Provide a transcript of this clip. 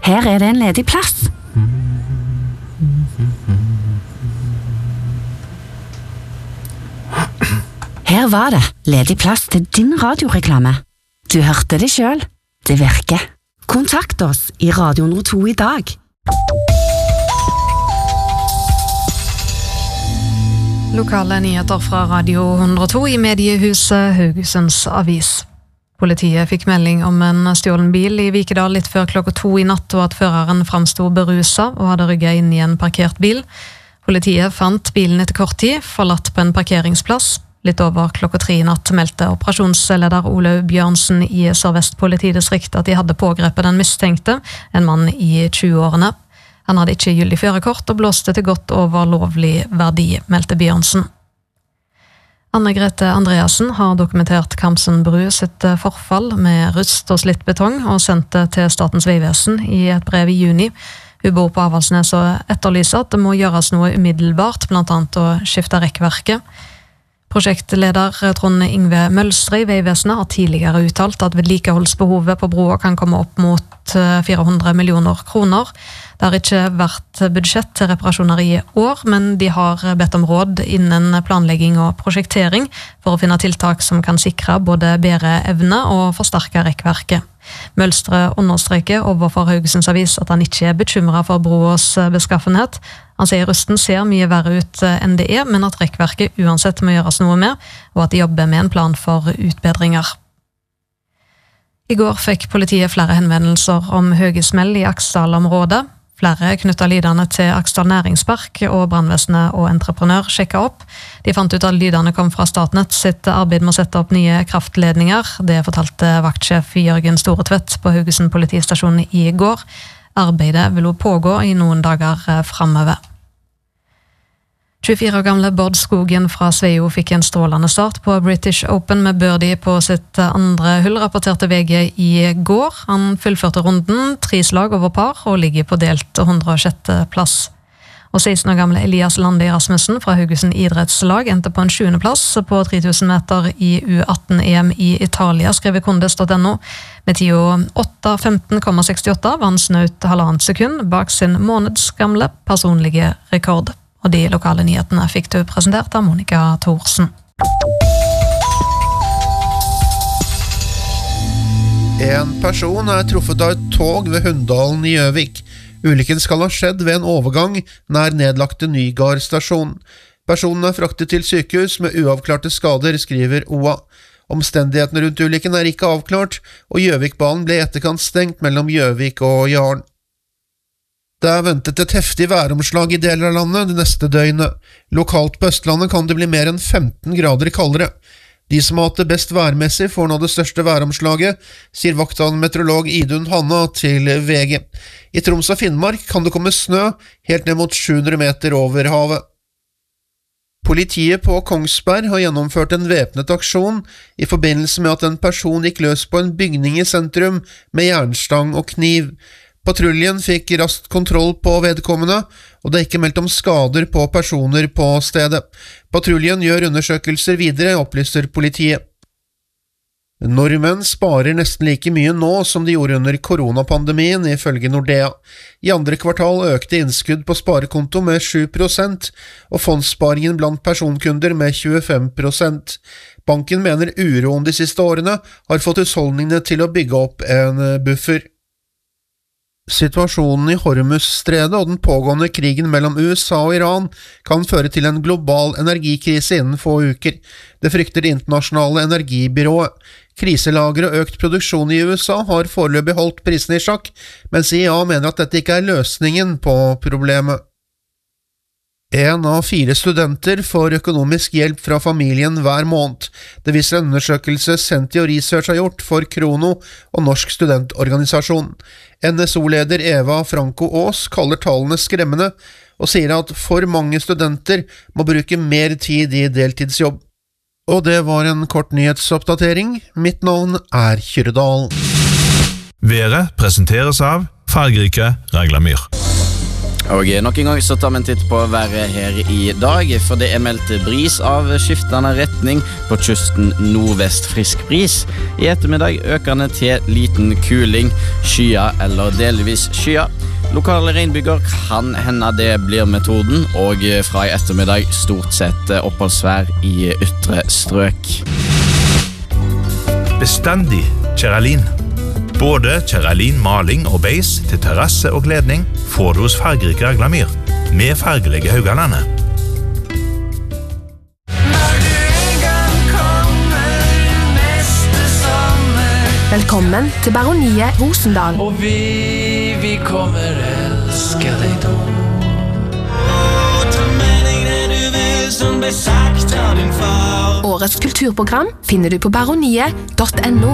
Her det en ledig plass. Her var det ledig plass til din radioreklame. Du hørte det selv. Det virker. Kontakt oss i Radio 102 i dag. Lokale nyheter fra Radio 102 i mediehuset Haugesunds Avis. Politiet fikk melding om en stjålen bil i Vikedal litt før klokka 2 i natt, og at føreren fremstod beruset og hadde rygget inn i en parkert bil. Politiet fant bilen etter kort tid, forlatt på en parkeringsplass. Litt over klokka 3 i natt meldte operasjonsleder Olaug Bjørnsen i Sør-Vest politidistrikt at de hadde pågrepet den mistenkte, en mann i 20-årene. Han hadde ikke gyldig førerkort og blåste til godt over lovlig verdi, meldte Bjørnsen. Anne-Grete Andreassen har dokumentert Kamsen bru sitt forfall med rust og slitt betong og sendt det til Statens vegvesen i et brev i juni. Hun bor på Avaldsnes og etterlyser at det må gjøres noe umiddelbart, blant annet å skifte rekkverket. Prosjektleder Trond Yngve Mølstre i Vegvesenet har tidligere uttalt at vedlikeholdsbehovet på broa kan komme opp mot 400 millioner kroner. Det har ikke vært budsjett til reparasjoner i år, men de har bedt om råd innen planlegging og prosjektering for å finne tiltak som kan sikre både bedre evne og forsterke rekkverket. Mølstre understreker overfor Haugesunds Avis at han ikke bekymret for broas beskaffenhet. Han sier rusten ser mye verre ut enn det men at rekkverket uansett må gjøres noe med, og at de jobber med en plan for utbedringer. I går fikk politiet flere henvendelser om høye smell i Aksdal-området. Flere knyttet lydene til Aksdal Næringspark, og brannvesenet og entreprenør sjekket opp. De fant ut at lydene kom fra Statnett sitt arbeid med å sette opp nye kraftledninger. Det fortalte vaktsjef Jørgen Storetvedt på Haugesund politistasjon i går. Arbeidet vil pågå i noen dager fremover. 24 år gamle Bård Skogen fra Sveio fikk en strålende start på British Open med birdie på sitt andre hull, rapporterte VG i går. Han fullførte runden, 3 slag over par, og ligger på delt 106. plass. Og 16 år gamle Elias Lande Rasmussen fra Haugesund idrettslag endte på en 7. plass på 3000 meter i U18-EM i Italia, skrev Kondis.no. Med tida 8:15,68 var han snaut 1,5 sekund bak sin månedsgamle personlige rekord. Og de lokale nyhetene fikk du presentert av Monica Thorsen. En person truffet av et tog ved Hunndalen i Gjøvik. Ulykken skal ha skjedd ved en overgang nær nedlagte Nygard stasjon. Personen fraktet til sykehus med uavklarte skader, skriver OA. Omstendighetene rundt ulykken ikke avklart, og Gjøvikbanen ble i etterkant stengt mellom Gjøvik og Jaren. Det ventet et heftig væromslag i deler av landet det neste døgnet. Lokalt på Østlandet kan det bli mer enn 15 grader kaldere. De som har hatt det best værmessig får nå det største væromslaget, sier vakthavende meteorolog Idun Hanna til VG. I Troms og Finnmark kan det komme snø helt ned mot 700 meter over havet. Politiet på Kongsberg har gjennomført en væpnet aksjon i forbindelse med at en person gikk løs på en bygning i sentrum med jernstang og kniv. Patruljen fikk raskt kontroll på vedkommende, og det ikke meldt om skader på personer på stedet. Patruljen gjør undersøkelser videre, opplyser politiet. Nordmenn sparer nesten like mye nå som de gjorde under koronapandemien, ifølge Nordea. I andre kvartal økte innskudd på sparekonto med 7%, og fondssparingen blant personkunder med 25%. Banken mener uroen de siste årene har fått husholdningene til å bygge opp en buffer. Situasjonen i Hormuzstredet og den pågående krigen mellom USA og Iran kan føre til en global energikrise innen få uker. Det frykter Det internasjonale energibyrået. Kriselagre og økt produksjon i USA har foreløpig holdt prisene i sjakk, mens IA mener at dette ikke løsningen på problemet. 1 av 4 studenter får økonomisk hjelp fra familien hver måned. Det viser en undersøkelse Sentio Research har gjort for Krono og Norsk studentorganisasjon. NSO-leder Eva Franco Aas kaller tallene skremmende, og sier at for mange studenter må bruke mer tid i deltidsjobb. Og det var en kort nyhetsoppdatering. Mitt navn Kyrredal. Været presenteres av fargerike Raglamyr. Og nok en gang så tar vi en titt på været her i dag, for det meldt bris av skiftende retning på kysten nordvest frisk bris. I ettermiddag økende til liten kuling, skya eller delvis skya. Lokale regnbyger kan hende det blir metoden, og fra i ettermiddag stort sett oppholdsvær i ytre strøk. Bestandig Kjeralin. Både Kjeralin maling og beis til terrasse og kledning får du hos fargerike Aglamyr, med fargelige Haugalandet. Velkommen til Baroniet Rosendal. Og vi kommer elske deg da. Ta med deg det du vil som ble sagt av din far. Årets kulturprogram finner du på baroniet.no.